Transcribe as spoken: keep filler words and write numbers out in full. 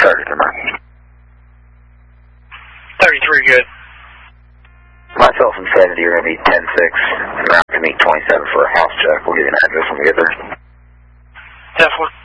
Sergeant number. thirty-three, good. Myself and Sanity are going to be ten six, and we're going to meet twenty-seven for a house check. We'll give you an address when we get there. ten four.